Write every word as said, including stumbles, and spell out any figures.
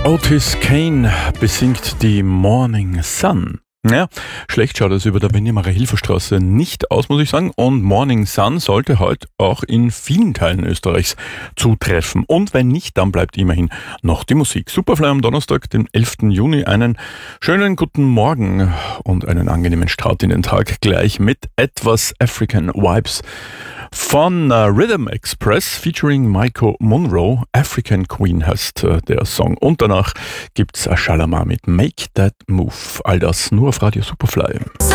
Otis Kane besingt die Morning Sun. Ja, schlecht schaut es über der Benny-Maria-Hilfer-Straße nicht aus, muss ich sagen. Und Morning Sun sollte heute auch in vielen Teilen Österreichs zutreffen. Und wenn nicht, dann bleibt immerhin noch die Musik. Superfly am Donnerstag, den elften Juni. Einen schönen guten Morgen und einen angenehmen Start in den Tag gleich mit etwas African Vibes von uh, Rhythm Express featuring Maiko Monroe. African Queen heißt uh, der Song. Und danach gibt's Ashalama mit Make That Move. All das nur auf Radio Superfly.